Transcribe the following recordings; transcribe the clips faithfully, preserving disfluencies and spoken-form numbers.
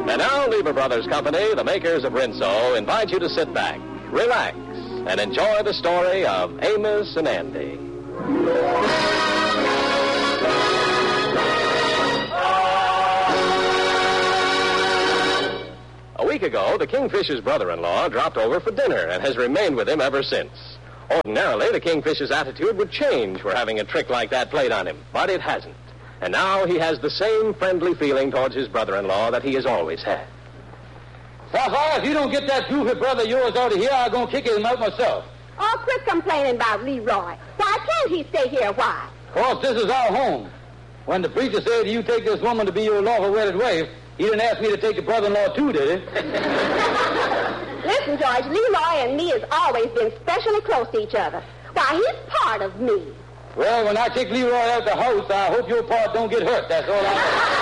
And now, Lever Brothers Company, the makers of Rinso, invite you to sit back, relax, and enjoy the story of Amos and Andy. A week ago, the Kingfisher's brother-in-law dropped over for dinner and has remained with him ever since. Ordinarily, the Kingfisher's attitude would change for having a trick like that played on him, but it hasn't. And now he has the same friendly feeling towards his brother-in-law that he has always had. Sapphire, if you don't get that goofy brother of yours out of here, I'm going to kick him out myself. Oh, quit complaining about Leroy. Why can't he stay here a while? Of course, this is our home. When the preacher said you take this woman to be your lawful wedded wife, he didn't ask me to take your brother-in-law too, did he? Listen, George, Leroy and me has always been specially close to each other. Why, he's part of me. Well, when I take Leroy out the house, I hope your part don't get hurt. That's all I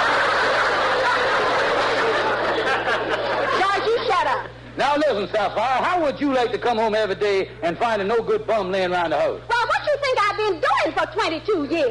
know. George, you shut up. Now, listen, Sapphire, how would you like to come home every day and find a no-good bum laying around the house? Well, what you think I've been doing for twenty-two years?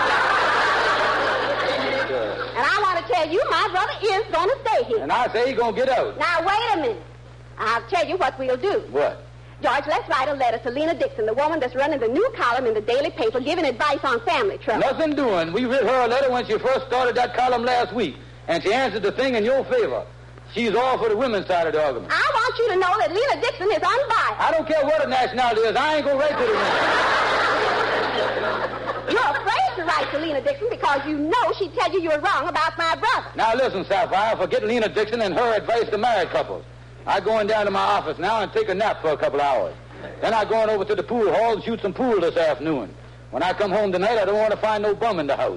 And I want to tell you, my brother is going to stay here. And I say he's going to get out. Now, wait a minute. I'll tell you what we'll do. What? George, let's write a letter to Lena Dixon, the woman that's running the new column in the daily paper, giving advice on family trouble. Nothing doing. We wrote her a letter when she first started that column last week, and she answered the thing in your favor. She's all for the women's side of the argument. I want you to know that Lena Dixon is unbiased. I don't care what her nationality is. I ain't going right to the women. You're afraid to write to Lena Dixon because you know she'd tell you you're wrong about my brother. Now, listen, Sapphire, forget Lena Dixon and her advice to married couples. I'm going down to my office now and take a nap for a couple hours. Then I'm going over to the pool hall and shoot some pool this afternoon. When I come home tonight, I don't want to find no bum in the house.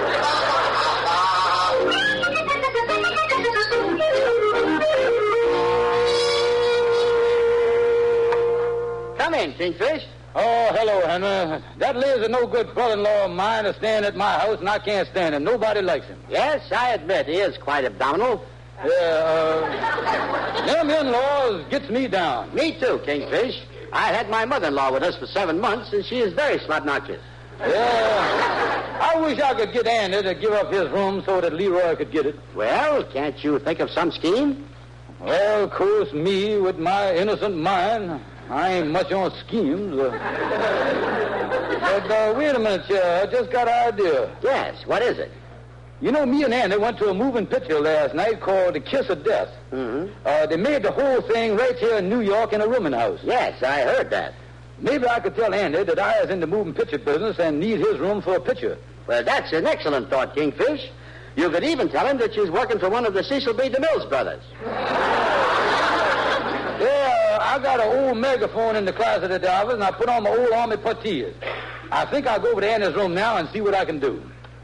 Come in, Kingfish. Oh, hello, Henry. That Liz a no-good brother-in-law of mine is staying at my house, and I can't stand him. Nobody likes him. Yes, I admit he is quite abdominal. Yeah, uh, them in-laws gets me down. Me too, Kingfish. I had my mother-in-law with us for seven months, and she is very slobnoxious. Yeah. I wish I could get Andy to give up his room so that Leroy could get it. Well, can't you think of some scheme? Well, of course, me with my innocent mind, I ain't much on schemes. Uh, but uh, wait a minute, uh, I just got an idea. Yes, what is it? You know, me and Andy went to a moving picture last night called The Kiss of Death. Mm-hmm. Uh, they made the whole thing right here in New York in a rooming house. Yes, I heard that. Maybe I could tell Andy that I is in the moving picture business and need his room for a picture. Well, that's an excellent thought, Kingfish. You could even tell him that she's working for one of the Cecil B. DeMille's brothers. Yeah, I got an old megaphone in the closet at the office, and I put on my old army puttees. I think I'll go over to Andy's room now and see what I can do.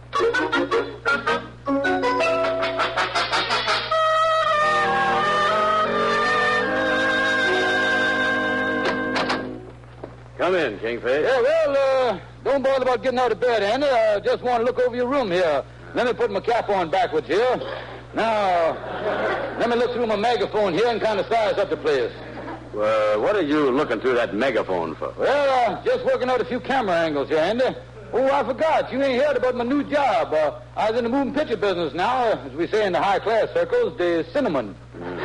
Come in, Kingfish. Yeah, well, uh, don't bother about getting out of bed, Andy. I just want to look over your room here. Let me put my cap on backwards here. Now, let me look through my megaphone here and kind of size up the place. Uh, what are you looking through that megaphone for? Well, uh, just working out a few camera angles here, Andy. Oh, I forgot. You ain't heard about my new job. Uh, I was in the moving picture business now, uh, as we say in the high-class circles, the cinnamon. Mm.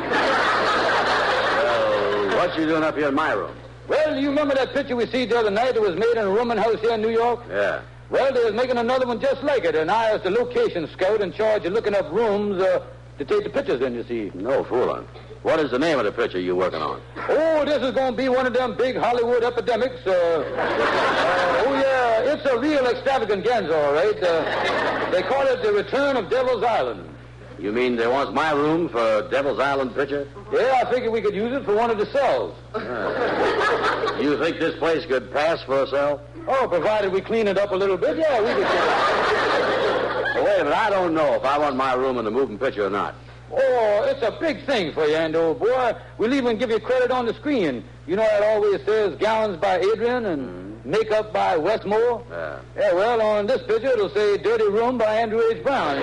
Well, what you doing up here in my room? Well, you remember that picture we see the other night that was made in a rooming house here in New York? Yeah. Well, they was making another one just like it, and I was the location scout in charge of looking up rooms uh, to take the pictures in, you see. No fooling. What is the name of the picture you're working on? Oh, this is going to be one of them big Hollywood epidemics. Uh, uh, oh, yeah, it's a real extravaganza, all right. Uh, they call it The Return of Devil's Island. You mean they want my room for Devil's Island picture? Yeah, I figured we could use it for one of the cells. Yeah. You think this place could pass for a cell? Oh, provided we clean it up a little bit, yeah, we could. Well, wait a minute, I don't know if I want my room in the moving picture or not. Oh, it's a big thing for you, Andy, old boy. We'll even give you credit on the screen. You know it always says gowns by Adrian and mm-hmm. makeup by Westmore? Yeah. Yeah, well, on this picture it'll say dirty room by Andrew H. Brown.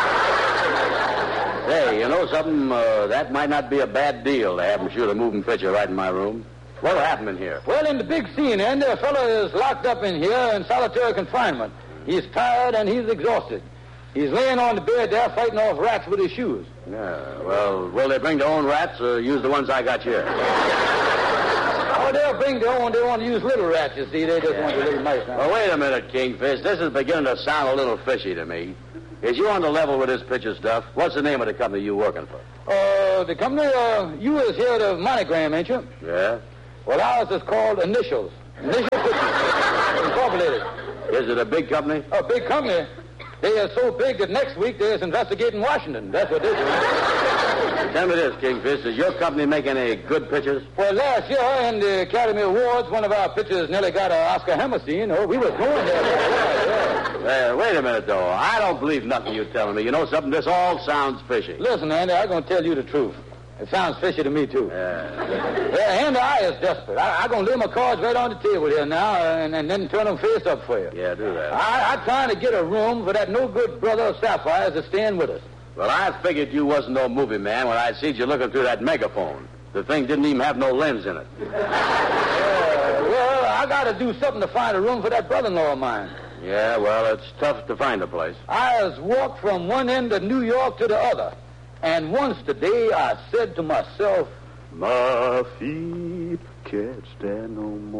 Hey, you know something? Uh, that might not be a bad deal to have him shoot a moving picture right in my room. What'll happen in here? Well, in the big scene, Andy, a fellow is locked up in here in solitary confinement. He's tired and he's exhausted. He's laying on the bed there fighting off rats with his shoes. Yeah, well, will they bring their own rats or use the ones I got here? Oh, they'll bring their own. They want to use little rats, you see. They just yeah. want the little mice now. Well, wait a minute, Kingfish. This is beginning to sound a little fishy to me. Is you on the level with this picture stuff? What's the name of the company you working for? Uh, the company, uh, you is here to Monogram, ain't you? Yeah. Well, ours is called Initials. Initial Pictures. Incorporated. Is it a big company? A big company. They are so big that next week they're investigating Washington. That's what they do. Tell me this, Kingfish. Does your company make any good pictures? Well, last year in the Academy Awards, one of our pictures nearly got an Oscar Hammerstein. You know, we was going there. Yeah, yeah. Uh, wait a minute, though. I don't believe nothing you're telling me. You know something? This all sounds fishy. Listen, Andy, I'm going to tell you the truth. It sounds fishy to me, too. Yeah. Yeah, Andy, I is desperate. I, I'm going to lay my cards right on the table here now and, and then turn them face up for you. Yeah, do that. I, I'm trying to get a room for that no-good brother of Sapphire's to stand with us. Well, I figured you wasn't no movie man when I seen you looking through that megaphone. The thing didn't even have no lens in it. Yeah, well, I got to do something to find a room for that brother-in-law of mine. Yeah, well, it's tough to find a place. I has walked from one end of New York to the other. And once today I said to myself, my feet can't stand no more.